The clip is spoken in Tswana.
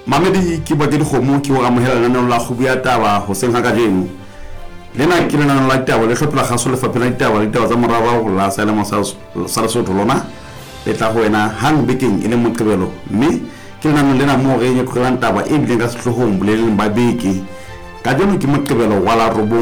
Mamedi ke ba ke dikgomo ke o amohela lenaneo la kgubia taba hoseng ha kajeno. Lena ke lenaneo la taba le hlopela kgaso le fapela ditaba tsa moraba go la selemo sa Lesotho lona le tla ho wena hang bekeng e le Moqebelo mme ke lenaneo lena mo re nyekolang taba e bileng ka sehlohong boleleng ba beke. Kajeno ke Moqebelo wa la robo